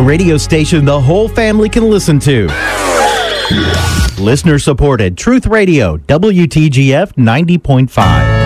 A radio station the whole family can listen to. Listener supported Truth Radio, WTGF 90.5.